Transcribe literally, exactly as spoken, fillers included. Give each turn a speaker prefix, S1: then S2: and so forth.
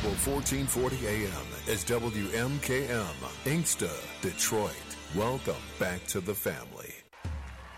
S1: Equal fourteen forty A M is W M K M, Inkster, Detroit. Welcome back to the family.